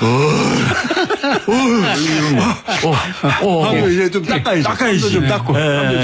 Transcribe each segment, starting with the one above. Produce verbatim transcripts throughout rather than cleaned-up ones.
하고 이제 좀 닦아야지. 닦아야지. 좀 닦고.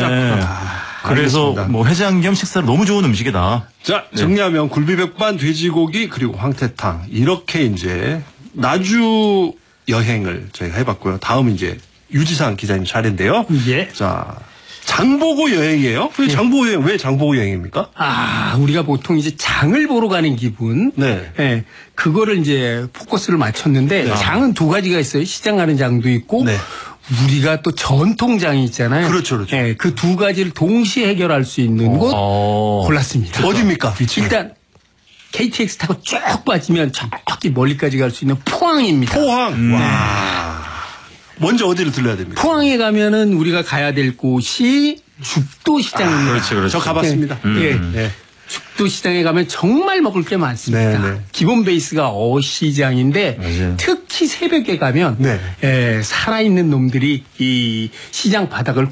그래서 뭐 해장 겸 식사로 너무 좋은 음식이다. 자, 정리하면 네. 굴비백반, 돼지고기 그리고 황태탕 이렇게 이제 나주 여행을 저희가 해봤고요. 다음 이제 유지상 기자님 차례인데요. 예. 자, 장보고 여행이에요. 왜 장보고 여행? 왜 장보고 여행입니까? 아, 우리가 보통 이제 장을 보러 가는 기분. 네. 예. 그거를 이제 포커스를 맞췄는데 네. 장은 두 가지가 있어요. 시장 가는 장도 있고. 네. 우리가 또 전통장이 있잖아요. 그렇죠, 그렇죠. 예, 그 두 가지를 동시에 해결할 수 있는 곳 어. 골랐습니다. 어디입니까? 위치가? 일단 케이티엑스 타고 쭉 빠지면 저기 멀리까지 갈 수 있는 포항입니다. 포항. 음. 와. 먼저 어디를 들려야 됩니까? 포항에 가면은 우리가 가야 될 곳이 죽도시장입니다. 아, 그렇지, 그렇지. 저 가봤습니다. 네. 음. 예. 네. 죽도시장에 가면 정말 먹을 게 많습니다. 네네. 기본 베이스가 어시장인데 맞아요. 특히 새벽에 가면 네. 에, 살아있는 놈들이 이 시장 바닥을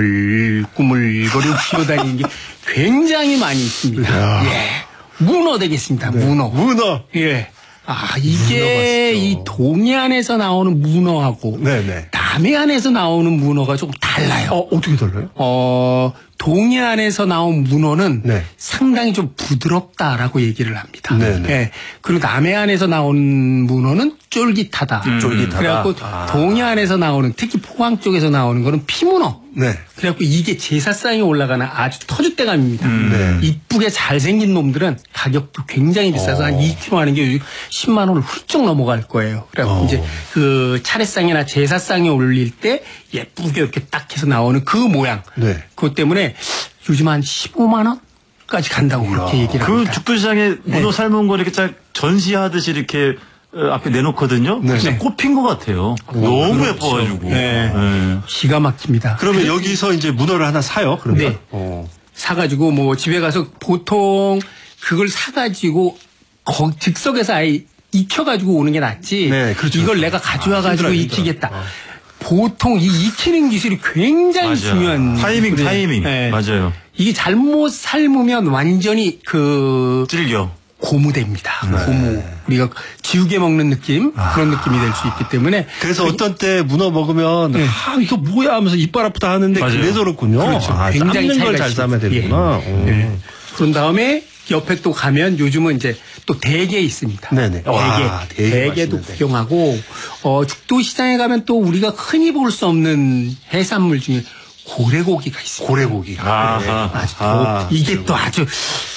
꾸물꾸물거리고 기어다니는 게 굉장히 많이 있습니다. 예, 문어 되겠습니다. 네. 문어. 문어. 예. 아, 이게 이 동해안에서 나오는 문어하고 네네. 남해안에서 나오는 문어가 조금 달라요. 어, 어떻게 달라요? 어, 동해안에서 나온 문어는 네. 상당히 좀 부드럽다라고 얘기를 합니다. 네네. 예. 그리고 남해안에서 나온 문어는 쫄깃하다. 음, 쫄깃하다. 그래갖고 아. 동해안에서 나오는, 특히 포항 쪽에서 나오는 거는 피문어. 네. 그래갖고 이게 제사상에 올라가는 아주 터줏대감입니다. 음, 네. 이쁘게 잘생긴 놈들은 가격도 굉장히 비싸서 어. 한 이 킬로그램 하는 게 요즘 십만 원을 훌쩍 넘어갈 거예요. 그래갖고 어. 이제 그 차례상이나 제사상에 올릴 때 예쁘게 이렇게 딱 해서 나오는 그 모양. 네. 그것 때문에 요즘 한 십오만 원까지 간다고 그렇게 얘기를 그 합니다. 죽도시장에 문어 삶은 거 이렇게 딱 전시하듯이 이렇게 어, 앞에 내놓거든요. 네. 진짜 꼽힌 것 같아요. 너무 그렇죠. 예뻐가지고. 네. 네. 기가 막힙니다. 그러면 여기서 이제 문어를 하나 사요, 그러면? 네. 어. 사가지고 뭐 집에 가서 보통 그걸 사가지고 거, 즉석에서 아예 익혀가지고 오는 게 낫지. 네, 그렇죠. 이걸 내가 가져와가지고 아, 힘들어요, 익히겠다. 힘들어요. 어. 보통 이 익히는 기술이 굉장히 맞아요. 중요한. 타이밍, 네. 타이밍. 네. 맞아요. 이게 잘못 삶으면 완전히 그 찔겨. 고무됩니다. 고무. 우리가 지우개 먹는 느낌 그런 느낌이 될 수 있기 때문에. 그래서 어떤 때 문어 먹으면 네. 아 이거 뭐야 하면서 이빨 아프다 하는데 맞아요. 그래서 그렇군요. 그렇죠. 아, 굉장히 삶는 걸 차이가 잘 삶아야 있습니다. 되는구나. 예. 음. 네. 그런 다음에 옆에 또 가면 요즘은 이제 또 대게 있습니다. 네네. 대게. 와, 대게 대게도 맛있는데. 구경하고, 어, 죽도시장에 가면 또 우리가 흔히 볼 수 없는 해산물 중에 고래고기가 있습니다. 고래고기. 아하. 아주 아, 독- 이게 또 아주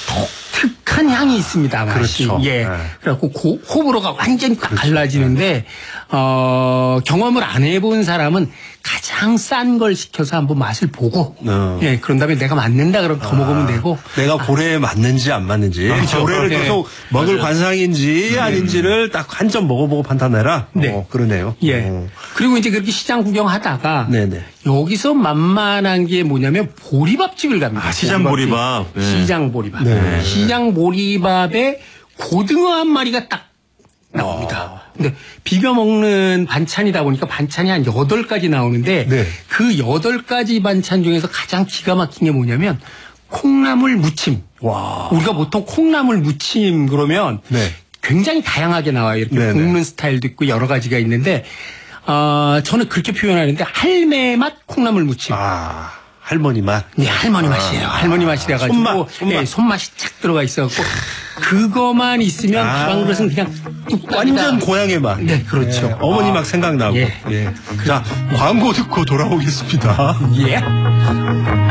독특한 향이 있습니다. 맛이. 그렇죠. 예. 네. 그래갖고 고- 호불호가 완전히 딱 갈라지는데 어, 경험을 안 해본 사람은 가장 싼 걸 시켜서 한번 맛을 보고 어. 예 그런 다음에 내가 맞는다 그러면 더 먹으면 되고 내가 고래에 맞는지 안 맞는지 그렇죠. 고래를 네. 계속 먹을 맞아요. 관상인지 아닌지를 딱 한 점 먹어보고 판단해라. 네. 어, 그러네요. 예. 어. 그리고 이제 그렇게 시장 구경하다가 네네. 여기서 만만한 게 뭐냐면 보리밥집을 갑니다. 아, 시장 보리밥. 네. 시장 보리밥. 네. 시장 보리밥에 고등어 한 마리가 딱 나옵니다. 근데 비벼 먹는 반찬이다 보니까 반찬이 한 여덟 가지 나오는데 네. 그 여덟 가지 반찬 중에서 가장 기가 막힌 게 뭐냐면 콩나물 무침. 와. 우리가 보통 콩나물 무침 그러면 네. 굉장히 다양하게 나와요. 이렇게 네네. 볶는 스타일도 있고 여러 가지가 있는데 어, 저는 그렇게 표현하는데 할매 맛 콩나물 무침. 아, 할머니 맛. 네, 할머니 맛이에요. 할머니 맛이라 가지고 손맛, 손맛. 네, 손맛이 착 들어가 있어갖고 그거만 있으면 아. 기방그릇은 그냥 뚝딱이다. 완전 고향의 맛. 네, 그렇죠. 예, 어머니 막 생각나고. 예. 예. 자, 광고 듣고 돌아오겠습니다. 예.